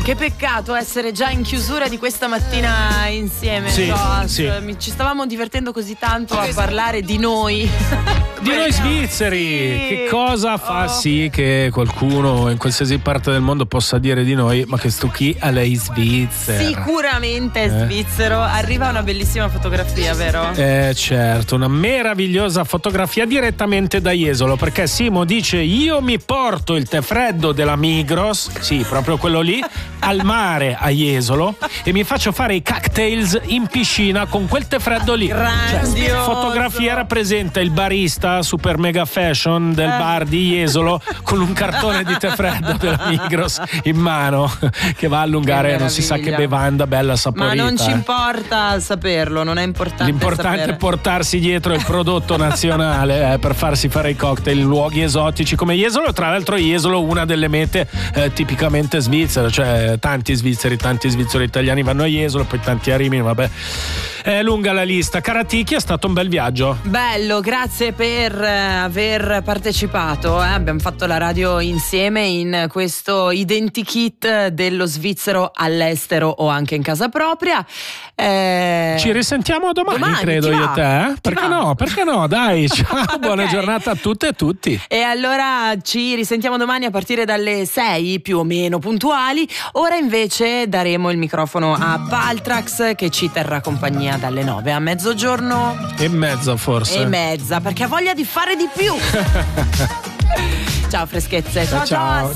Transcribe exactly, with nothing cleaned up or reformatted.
Che peccato essere già in chiusura di questa mattina insieme. Sì, Joss. sì. Ci stavamo divertendo così tanto a parlare di noi. Di noi svizzeri. Sì. Che cosa fa Oh. sì che qualcuno in qualsiasi parte del mondo possa dire di noi, ma che sto chi a lei svizzera? Sicuramente è Eh. svizzero. Arriva una bellissima fotografia, vero? Eh certo, una meravigliosa fotografia direttamente da Jesolo, perché Simo dice: io mi porto il tè freddo della Migros, sì, proprio quello lì, al mare a Jesolo e mi faccio fare i cocktails in piscina con quel tè freddo lì. Grandioso. Fotografia rappresenta il barista super mega fashion del Eh. bar di Jesolo con un cartone di tè freddo della Migros in mano che va a allungare Che non si sa che meraviglia. bevanda bella Ma saporita. non ci eh. importa saperlo, non è importante. L'importante sapere. è portarsi dietro il prodotto nazionale eh, per farsi fare i cocktail in luoghi esotici come Jesolo. Tra l'altro Jesolo una delle mete eh, tipicamente svizzere, cioè tanti svizzeri, tanti svizzeri italiani vanno a Jesolo, poi tanti a Rimini, vabbè. È lunga la lista. Caraticchi, è stato un bel viaggio. Bello, grazie per eh, aver partecipato. eh. Abbiamo fatto la radio insieme in questo identikit dello svizzero all'estero o anche in casa propria. Eh, Ci risentiamo domani, domani, credo ti io va? e te. eh? Ti Perché va? no? Perché no? Dai, ciao, buona Ok. giornata a tutte e tutti. E allora ci risentiamo domani a partire dalle sei più o meno puntuali. Ora invece daremo il microfono a Paltrax che ci terrà compagnia dalle nove a mezzogiorno E mezza forse. e mezza perché ha voglia di fare di più. Ciao freschezze. Ciao ciao. Ciao. a